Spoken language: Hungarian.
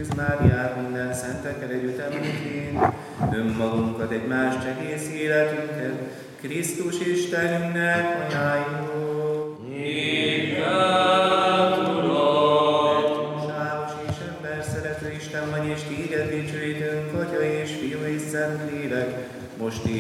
Szűz Máriát, minden szentekkel együtt említén, önmagunkat, egymást, egész életünket, Krisztus Istenünknek ajánljuk. Hívját, Uram! Túlságos és emberszerető Isten vagy, és téged dicsőítünk, Atya és Fiú és Szentlélek, most